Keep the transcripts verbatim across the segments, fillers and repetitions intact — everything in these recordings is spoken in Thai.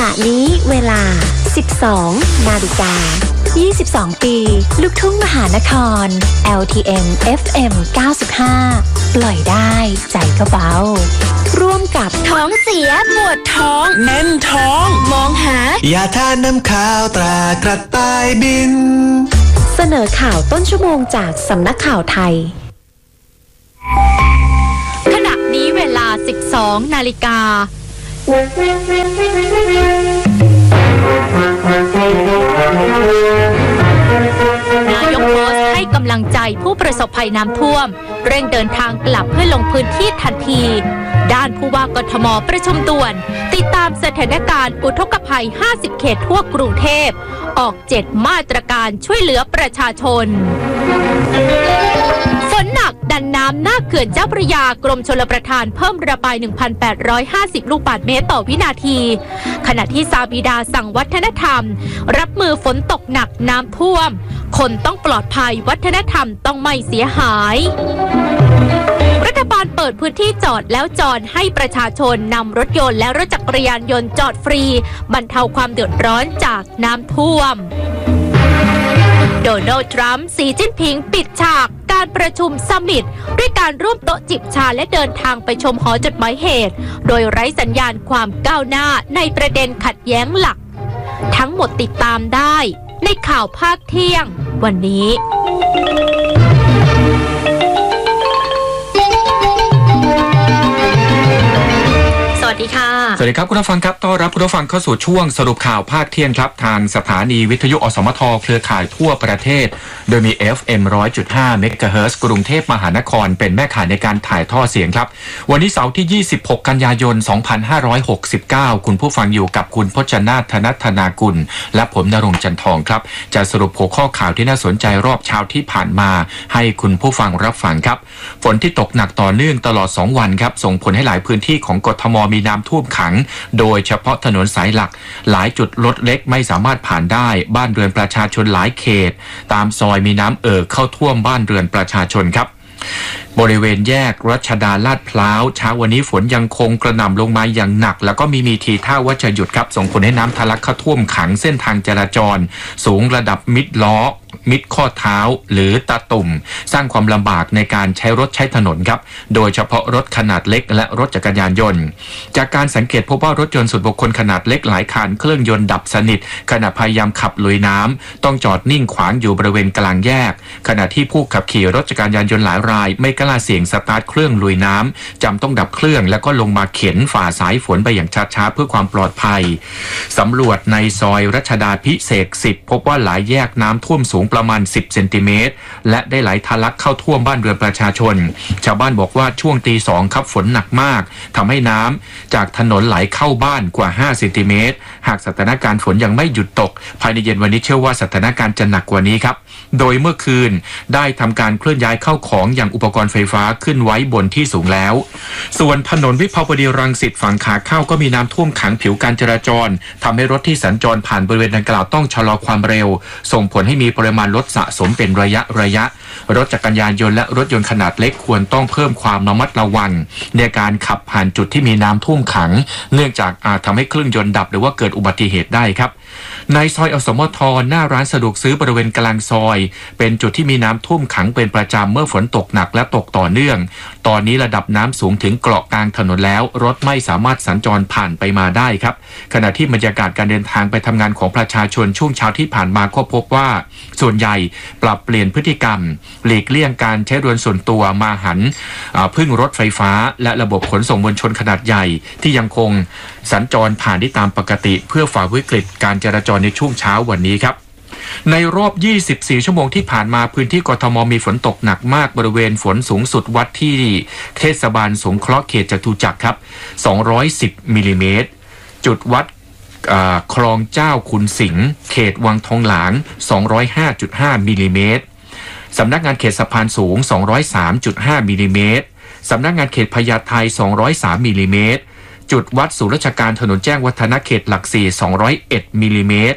ะนี้เวลา สิบสอง นาฬิกา ยี่สิบสอง ปีลูกทุ่งมหานคร แอล ที เอ็ม เอฟ เอ็ม เก้าสิบห้า ปล่อยได้ใจก็เบาร่วมกับท้องเสียปวดท้องแน่นท้องมองหายาทาน้ำข้าวตรากระต่ายบินเสนอข่าวต้นชั่วโมงจากสำนักข่าวไทยขณะนี้เวลา สิบสอง นาฬิกานายกโพสต์ให้กำลังใจผู้ประสบภัยน้ำท่วมเร่งเดินทางกลับเพื่อลงพื้นที่ทันทีด้านผู้ว่ากทม.ประชุมด่วนติดตามสถานการณ์อุทกภัยห้าสิบเขตทั่วกรุงเทพออกเจ็ดมาตรการช่วยเหลือประชาชนฝนหนักดันน้ำหน้าเขื่อนเจ้าพระยากรมชลประทานเพิ่มระบาย หนึ่งพันแปดร้อยห้าสิบ ลูกบาศก์เมตรต่อวินาทีขณะที่ซาบิดาสั่งวัฒนธรรมรับมือฝนตกหนักน้ำท่วมคนต้องปลอดภัยวัฒนธรรมต้องไม่เสียหายรัฐบาลเปิดพื้นที่จอดแล้วจอดให้ประชาชนนำรถยนต์และรถจักรยานยนต์จอดฟรีบรรเทาความเดือดร้อนจากน้ำท่วมโดนัลด์ทรัมป์สีจิ้นผิงปิดฉากการประชุมซัมมิตด้วยการร่วมโต๊ะจิบชาและเดินทางไปชมหอจดหมายเหตุโดยไร้สัญญาณความก้าวหน้าในประเด็นขัดแย้งหลักทั้งหมดติดตามได้ในข่าวภาคเที่ยงวันนี้สวัสดีค่ะสวัสดีครับคุณผู้ฟังครับต้อนรับคุณผู้ฟังเข้าสู่ช่วงสรุปข่าวภาคเที่ยงครับทางสถานีวิทยุอสมทเครือข่ายทั่วประเทศโดยมี เอฟ เอ็ม หนึ่งร้อยจุดห้า เมกะเฮิรตซ์กรุงเทพมหานครเป็นแม่ข่ายในการถ่ายทอดเสียงครับวันนี้เสาร์ที่ยี่สิบหกกันยายนสองพันห้าร้อยหกสิบเก้าคุณผู้ฟังอยู่กับคุณพจนาถ ธนัทนากุลและผมณรงค์จันทองครับจะสรุปหัวข้อข่าวที่น่าสนใจรอบเช้าที่ผ่านมาให้คุณผู้ฟังรับฟังครับฝนที่ตกหนักต่อเนื่องตลอดสองวันครับส่งผลให้หลายพื้นที่ของกทมมีน้ำท่วมขังโดยเฉพาะถนนสายหลักหลายจุดรถเล็กไม่สามารถผ่านได้บ้านเรือนประชาชนหลายเขตตามซอยมีน้ำเอ่อเข้าท่วมบ้านเรือนประชาชนครับบริเวณแยกรัชดาลาดพร้าวเช้าวันนี้ฝนยังคงกระหน่ำลงมาอย่างหนักแล้วก็มีมีทีท่าว่าจะหยุดครับส่งผลให้น้ำทะลักเข้าท่วมขังเส้นทางจราจรสูงระดับมิดล้อมิดข้อเท้าหรือตาตุ่มสร้างความลำบากในการใช้รถใช้ถนนครับโดยเฉพาะรถขนาดเล็กและรถจักรยานยนต์จากการสังเกตพบว่ารถยนต์ส่วนบุคคลขนาดเล็กหลายคันเครื่องยนต์ดับสนิทขณะพยายามขับลุยน้ำต้องจอดนิ่งขวางอยู่บริเวณกลางแยกขณะที่ผู้ขับขี่รถจักรยานยนต์หลายรายไม่กล้าเสี่ยงสตาร์ทเครื่องลุยน้ำจำต้องดับเครื่องแล้วก็ลงมาเข็นฝ่าสายฝนไปอย่างช้าๆเพื่อความปลอดภัยสำรวจในซอยรัชดาพิเศษสิบพบว่าหลายแยกน้ำท่วมสูงประมาณสิบเซนติเมตรและได้ไหลทะลักเข้าท่วมบ้านเรือนประชาชนชาวบ้านบอกว่าช่วงตีสองครับฝนหนักมากทำให้น้ำจากถนนไหลเข้าบ้านกว่าห้าเซนติเมตรหากสถานการณ์ฝนยังไม่หยุดตกภายในเย็นวันนี้เชื่อว่าสถานการณ์จะหนักกว่านี้ครับโดยเมื่อคืนได้ทำการเคลื่อนย้ายเข้าของอย่างอุปกรณ์ไฟฟ้าขึ้นไว้บนที่สูงแล้วส่วนถนนวิภาวดีรังสิตฝั่งขาเข้าก็มีน้ำท่วมขังผิวการจราจรทำให้รถที่สัญจรผ่านบริเวณดังกล่าวต้องชะลอความเร็วส่งผลให้มีปริมาณรถสะสมเป็นระยะระยะรถจักรยานยนต์และรถยนต์ขนาดเล็กควรต้องเพิ่มความระมัดระวังในการขับผ่านจุดที่มีน้ำท่วมขังเนื่องจากอาจทำให้เครื่องยนต์ดับหรือว่าเกิดอุบัติเหตุได้ครับในซอยอสมทหน้าร้านสะดวกซื้อบริเวณกลางซอยเป็นจุดที่มีน้ำท่วมขังเป็นประจำเมื่อฝนตกหนักและตกต่อเนื่องตอนนี้ระดับน้ำสูงถึงเกาะกลางถนนแล้วรถไม่สามารถสัญจรผ่านไปมาได้ครับขณะที่บรรยากาศการเดินทางไปทำงานของประชาชนช่วงเช้าที่ผ่านมาก็พบว่าส่วนใหญ่ปรับเปลี่ยนพฤติกรรมหลีกเลี่ยงการใช้รถส่วนตัวมาหันพึ่งรถไฟฟ้าและระบบขนส่งมวลชนขนาดใหญ่ที่ยังคงสัญจรผ่านได้ตามปกติเพื่อฝ่าวิกฤตการจราจรในช่วงเช้าวันนี้ครับในรอบยี่สิบสี่ชั่วโมงที่ผ่านมาพื้นที่กทมมีฝนตกหนักมากบริเวณฝนสูงสุดวัดที่เทศบาลสงเคราะห์เขตจตุจักรครับสองร้อยสิบมิลลิเมตรจุดวัดคลองเจ้าขุนสิงห์เขตวังทองหลาง สองร้อยห้าจุดห้า มิลลิเมตรสำนักงานเขตสะพานสูง สองร้อยสามจุดห้า มิลลิเมตรสำนักงานเขตพญาไทสองร้อยสามมิลลิเมตรจุดวัดศูนย์ราชการถนนแจ้งวัฒนะเขตหลักสี่ สองร้อยเอ็ดมิลลิเมตร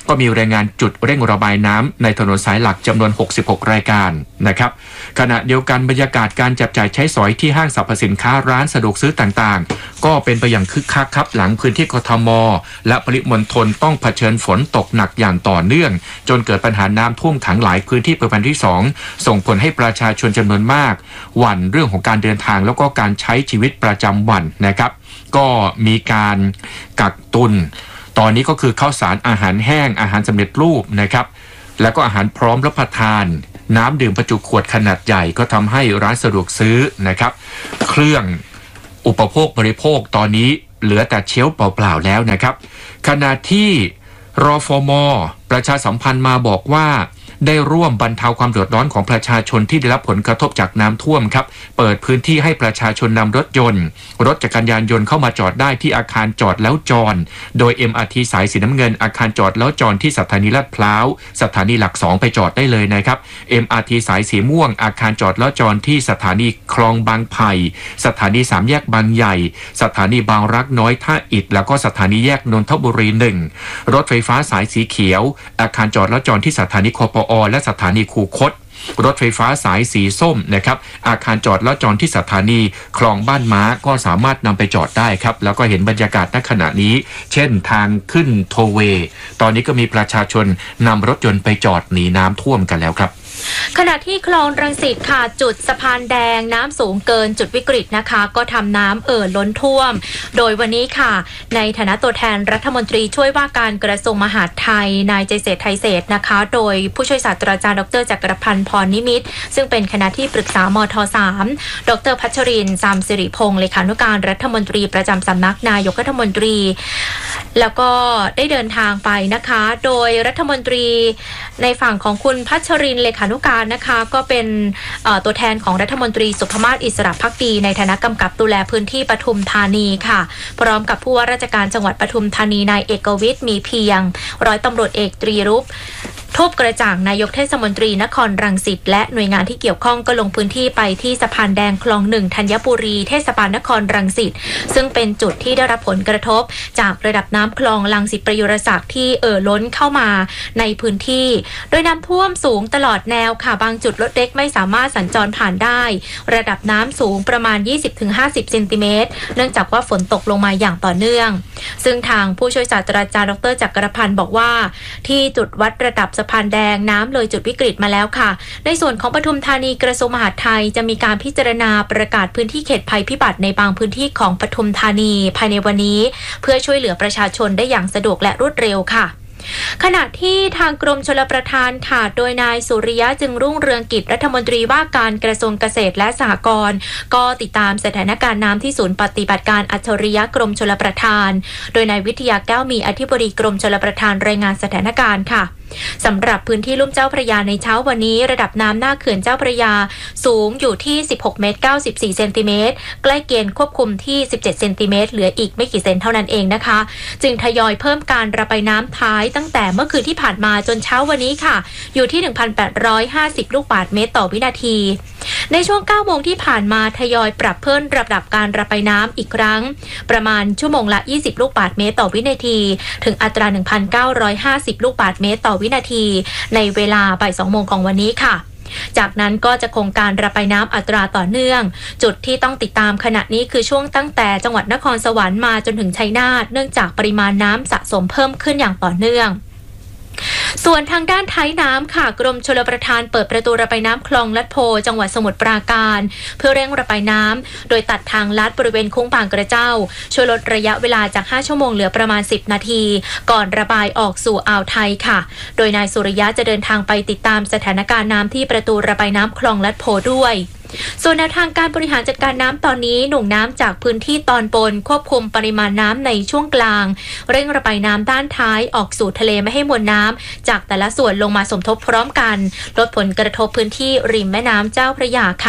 ก็มีรายงานจุดเร่งระบายน้ำในถนนสายหลักจำนวนหกสิบหกรายการนะครับขณะเดียวกันบรรยากาศการจับจ่ายใช้สอยที่ห้างสรรพสินค้าร้านสะดวกซื้อต่างๆก็เป็นไปอย่างคึกคักครับหลังพื้นที่กทมและปริมณฑลต้องเผชิญฝนตกหนักอย่างต่อเนื่องจนเกิดปัญหาน้ำท่วมขังหลายพื้นที่เป็นวันที่สองส่งผลให้ประชาชนจำนวนมากหวั่นเรื่องของการเดินทางแล้วก็การใช้ชีวิตประจำวันนะครับก็มีการกักตุนตอนนี้ก็คือข้าวสารอาหารแห้งอาหารสำเร็จรูปนะครับแล้วก็อาหารพร้อมรับประทานน้ำดื่มบรรจุขวดขนาดใหญ่ก็ทำให้ร้านสะดวกซื้อนะครับเครื่องอุปโภคบริโภคตอนนี้เหลือแต่เชลฟ์เปล่าๆแล้วนะครับขณะที่รฟม.ประชาสัมพันธ์มาบอกว่าได้ร่วมบรรเทาความเดือดร้อนของประชาชนที่ได้รับผลกระทบจากน้ำท่วมครับเปิดพื้นที่ให้ประชาชนนำรถยนต์รถจักรยานยนต์เข้ามาจอดได้ที่อาคารจอดแล้วจอดโดย เอ็ม อาร์ ที สายสีน้ำเงินอาคารจอดแล้วจอดที่สถานีลาดพร้าวสถานีหลักสองไปจอดได้เลยนะครับ เอ็ม อาร์ ที สายสีม่วงอาคารจอดแล้วจอดที่สถานีคลองบางไผ่สถานีสามแยกบางใหญ่สถานีบางรักน้อยท่าอิฐแล้วก็สถานีแยกนนทบุรีหนึ่งรถไฟฟ้าสายสีเขียวอาคารจอดแล้วจอดที่สถานีคปอและสถานีคูคตรถไฟฟ้าสายสีส้มนะครับอาคารจอดแล้วจอดที่สถานีคลองบ้านม้าก็สามารถนำไปจอดได้ครับแล้วก็เห็นบรรยากาศณขณะนี้เช่นทางขึ้นโทเวตอนนี้ก็มีประชาชนนำรถยนต์ไปจอดหนีน้ำท่วมกันแล้วครับขณะที่คลองรังสิตค่ะจุดสะพานแดงน้ำสูงเกินจุดวิกฤตนะคะก็ทำน้ำเอ่อล้นท่วมโดยวันนี้ค่ะในฐานะตัวแทนรัฐมนตรีช่วยว่าการกระทรวงมหาดไทยนายเจษฎไทยเศรษฐ์นะคะโดยผู้ช่วยศาสตราจารย์ดรจักรพันธ์พรนิมิตรซึ่งเป็นคณะที่ปรึกษามทสามดรพัชรินทร์ซามสิริพงศ์เลขานุการรัฐมนตรีประจำสำนักนายกรัฐมนตรีแล้วก็ได้เดินทางไปนะคะโดยรัฐมนตรีในฝั่งของคุณพัชรินทร์เลขานุการนะคะก็เป็นตัวแทนของรัฐมนตรีสุภมาศอิสระภักดีในฐานะกำกับดูแลพื้นที่ปทุมธานีค่ะพร้อมกับผู้ว่าราชการจังหวัดปทุมธานีนายเอกวิทย์มีเพียงร้อยตำรวจเอกตรีรุปทูบกระจ่างนายกเทศมนตรีนครรังสิตและหน่วยงานที่เกี่ยวข้องก็ลงพื้นที่ไปที่สะพานแดงคลองหนึ่งธัญบุรีเทศบาลนครรังสิตซึ่งเป็นจุดที่ได้รับผลกระทบจากระดับน้ำคลองรังสิตประยุรศักดิ์ที่เอ่อล้นเข้ามาในพื้นที่โดยน้ำท่วมสูงตลอดแนวค่ะบางจุดรถเล็กไม่สามารถสัญจรผ่านได้ระดับน้ำสูงประมาณ ยี่สิบถึงห้าสิบ เซนติเมตรเนื่องจากว่าฝนตกลงมาอย่างต่อเนื่องซึ่งทางผู้ช่วยศาสตราจารย์ดรจักรพันธ์บอกว่าที่จุดวัดระดับสะพานแดงน้ำเลยจุดวิกฤตมาแล้วค่ะในส่วนของปทุมธานีกระทรวงมหาดไทยจะมีการพิจารณาประกาศพื้นที่เขตภัยพิบัติในบางพื้นที่ของปทุมธานีภายในวันนี้เพื่อช่วยเหลือประชาชนได้อย่างสะดวกและรวดเร็วค่ะขณะที่ทางกรมชลประทานค่ะโดยนายสุริยะจึงรุ่งเรืองกิจรัฐมนตรีว่าการกระทรวงเกษตรและสหกรณ์ก็ติดตามสถานการณ์น้ำที่ศูนย์ปฏิบัติการอัจฉริยะกรมชลประทานโดยนายวิทยาแก้วมีอธิบดีกรมชลประทานรายงานสถานการณ์ค่ะสำหรับพื้นที่ลุ่มเจ้าพระยาในเช้าวันนี้ระดับน้ำหน้าเขื่อนเจ้าพระยาสูงอยู่ที่สิบหกเมตรเก้าสิบสี่เซนติเมตรใกล้เกณฑ์ควบคุมที่สิบเจ็ดเซนติเมตรเหลืออีกไม่กี่เซนเท่านั้นเองนะคะจึงทยอยเพิ่มการระบายน้ำท้ายตั้งแต่เมื่อคืนที่ผ่านมาจนเช้าวันนี้ค่ะอยู่ที่ หนึ่งพันแปดร้อยห้าสิบ ลูกบาศก์เมตรต่อวินาทีในช่วงเก้าโมงที่ผ่านมาทยอยปรับเพิ่มระดับการระบายน้ำอีกครั้งประมาณชั่วโมงละยี่สิบลูกบาศก์เมตรต่อวินาทีถึงอัตรา หนึ่งพันเก้าร้อยห้าสิบ ลูกบาศก์เมตรต่อวินาทีในเวลาบ่ายสองโมงของวันนี้ค่ะจากนั้นก็จะคงการระบายน้ำอัตราต่อเนื่องจุดที่ต้องติดตามขณะนี้คือช่วงตั้งแต่จังหวัดนครสวรรค์มาจนถึงชัยนาทเนื่องจากปริมาณน้ำสะสมเพิ่มขึ้นอย่างต่อเนื่องส่วนทางด้านท้ายน้ำค่ะกรมชลประทานเปิดประตูระบายน้ำคลองลัดโพจังหวัดสมุทรปราการเพื่อเร่งระบายน้ำโดยตัดทางลัดบริเวณคุ้งบางกระเจ้าช่วยลดระยะเวลาจากห้าชั่วโมงเหลือประมาณสิบนาทีก่อนระบายออกสู่อ่าวไทยค่ะโดยนายสุริยะจะเดินทางไปติดตามสถานการณ์น้ำที่ประตูระบายน้ำคลองลัดโพด้วยส่วนแนวทางการบริหารจัดการน้ำตอนนี้หน่วงน้ำจากพื้นที่ตอนบนควบคุมปริมาณน้ำในช่วงกลางเร่งระบายน้ำด้านท้ายออกสู่ทะเลไม่ให้มวลน้ำจากแต่ละส่วนลงมาสมทบพร้อมกันลดผลกระทบพื้นที่ริมแม่น้ำเจ้าพระยาค่ะ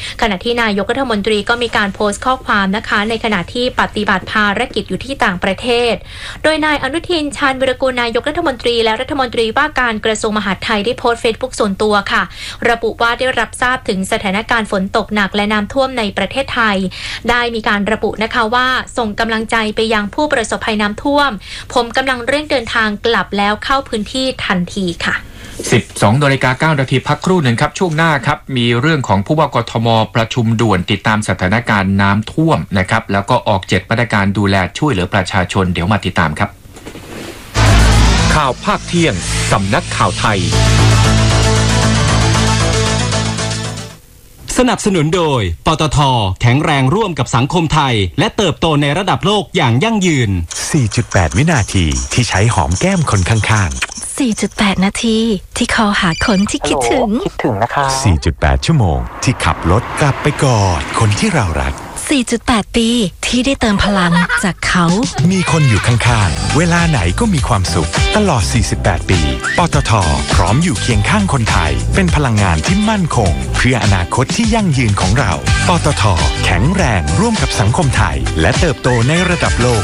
ขณะที่นายกรัฐมนตรีก็มีการโพสต์ข้อความนะคะในขณะที่ปฏิบัติภารกิจอยู่ที่ต่างประเทศโดยนายอนุทินชาญวิรากูลนายกรัฐมนตรีและรัฐมนตรีว่าการกระทรวงมหาดไทยได้โพสต์เฟซบุ๊กส่วนตัวค่ะระบุว่าได้รับทราบถึงสถานการณ์ฝนตกหนักและน้ำท่วมในประเทศไทยได้มีการระบุนะคะว่าส่งกำลังใจไปยังผู้ประสบภัยน้ำท่วมผมกำลังเร่งเดินทางกลับแล้วเข้าพื้นที่ทันทีค่ะสิบสองนาฬิกาเก้านาทีพักครู่หนึ่งครับช่วงหน้าครับมีเรื่องของผู้ว่ากทมประชุมด่วนติดตามสถานการณ์น้ำท่วมนะครับแล้วก็ออกเจ็ดมาตรการดูแลช่วยเหลือประชาชนเดี๋ยวมาติดตามครับข่าวภาคเที่ยงสำนักข่าวไทยสนับสนุนโดยปตท.แข็งแรงร่วมกับสังคมไทยและเติบโตในระดับโลกอย่างยั่งยืนสี่จุดแปด วินาทีที่ใช้หอมแก้มคนข้างๆ สี่จุดแปด นาทีที่คอหาคนที่คิดถึงคิดถึงนะคะสี่จุดแปด ชั่วโมงที่ขับรถกลับไปกอดคนที่เรารักสี่จุดแปด ปีที่ได้เติมพลังจากเขามีคนอยู่ข้างๆเวลาไหนก็มีความสุขตลอดสี่สิบแปดปีปตท.พร้อมอยู่เคียงข้างคนไทยเป็นพลังงานที่มั่นคงเพื่ออนาคตที่ยั่งยืนของเราปตท.แข็งแรงร่วมกับสังคมไทยและเติบโตในระดับโลก